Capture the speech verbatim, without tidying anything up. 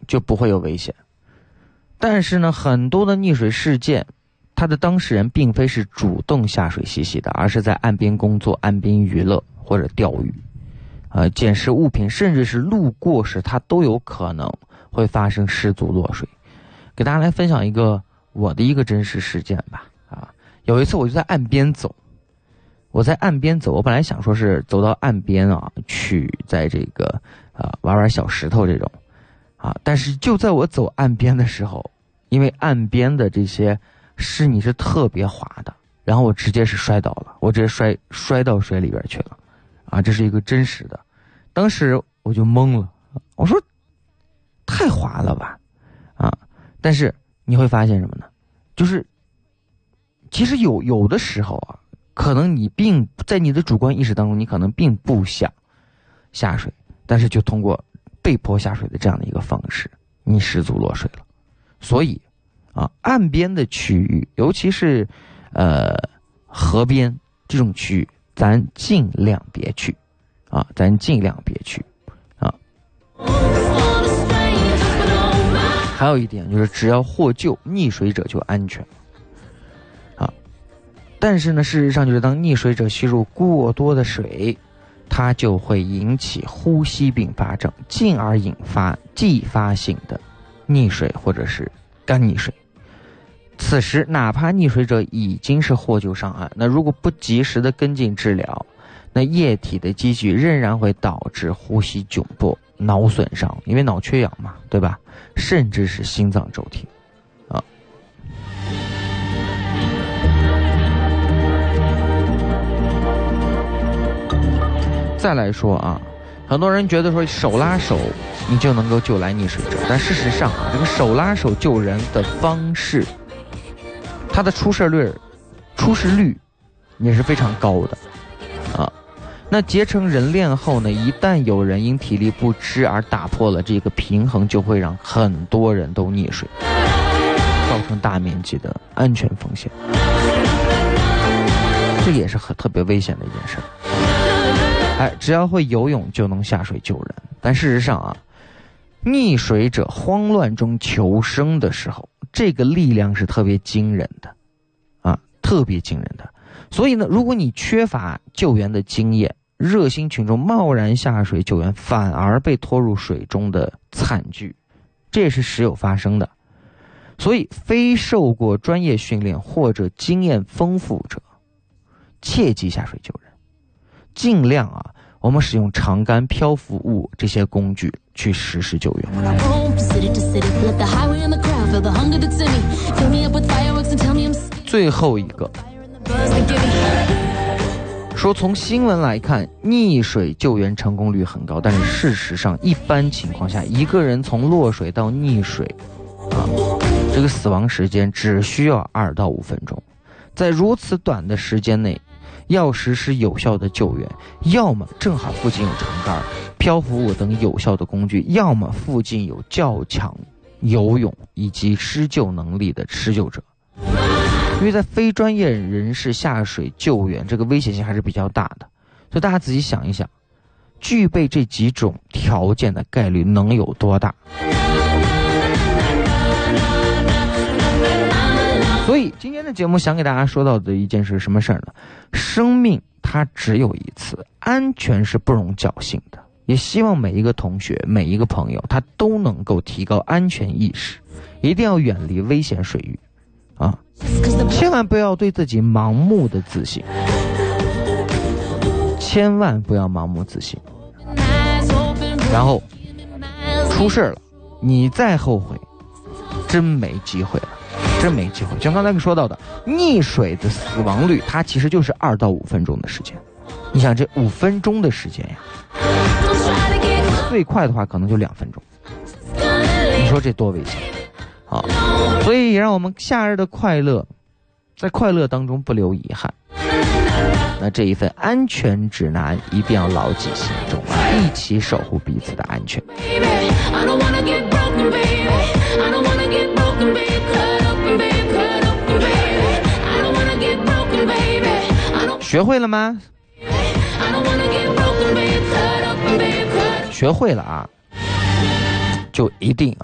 就不会有危险。但是呢，很多的溺水事件，它的当事人并非是主动下水嬉戏的，而是在岸边工作、岸边娱乐或者钓鱼，呃，捡拾物品，甚至是路过时，它都有可能会发生失足落水。给大家来分享一个我的一个真实事件吧。啊，有一次我就在岸边走，我在岸边走，我本来想说是走到岸边啊，去在这个啊、呃、玩玩小石头这种。啊！但是就在我走岸边的时候，因为岸边的这些湿泥是特别滑的，然后我直接是摔倒了，我直接摔摔到水里边去了，啊，这是一个真实的。当时我就懵了，我说太滑了吧，啊！但是你会发现什么呢？就是其实有有的时候啊，可能你并在你的主观意识当中，你可能并不想下水，但是就通过被迫下水的这样的一个方式，你失足落水了。所以啊，岸边的区域，尤其是呃河边这种区域，咱尽量别去啊，咱尽量别去啊。还有一点就是，只要获救，溺水者就安全啊。但是呢，事实上就是当溺水者吸入过多的水，它就会引起呼吸并发症，进而引发继发性的溺水或者是干溺水。此时哪怕溺水者已经是获救上岸，那如果不及时的跟进治疗，那液体的积聚仍然会导致呼吸窘迫、脑损伤，因为脑缺氧嘛，对吧？甚至是心脏骤停啊。再来说啊，很多人觉得说手拉手你就能够救来溺水者，但事实上啊，这个手拉手救人的方式，它的出事率出事率也是非常高的啊。那结成人链后呢，一旦有人因体力不支而打破了这个平衡，就会让很多人都溺水，造成大面积的安全风险，这也是很特别危险的一件事。哎，只要会游泳就能下水救人，但事实上啊，溺水者慌乱中求生的时候，这个力量是特别惊人的啊，特别惊人的。所以呢，如果你缺乏救援的经验，热心群众贸然下水救援，反而被拖入水中的惨剧，这也是时有发生的。所以非受过专业训练或者经验丰富者，切忌下水救人，尽量啊我们使用长杆、漂浮物这些工具去实施救援。最后一个说，从新闻来看，溺水救援成功率很高，但是事实上一般情况下，一个人从落水到溺水啊，这个死亡时间只需要二到五分钟。在如此短的时间内要实施有效的救援，要么正好附近有长杆、漂浮物等有效的工具，要么附近有较强游泳以及施救能力的施救者。因为在非专业人士下水救援，这个危险性还是比较大的，所以大家仔细想一想，具备这几种条件的概率能有多大？所以今天的节目想给大家说到的一件事是什么事儿呢？生命它只有一次，安全是不容侥幸的。也希望每一个同学、每一个朋友，他都能够提高安全意识，一定要远离危险水域啊！千万不要对自己盲目的自信，千万不要盲目自信，然后出事了，你再后悔，真没机会了。真没机会。像刚才说到的，溺水的死亡率，它其实就是二到五分钟的时间。你想这五分钟的时间呀，最快的话可能就两分钟。你说这多危险啊！所以也让我们夏日的快乐，在快乐当中不留遗憾。那这一份安全指南一定要牢记心中，一起守护彼此的安全。学会了吗？学会了啊，就一定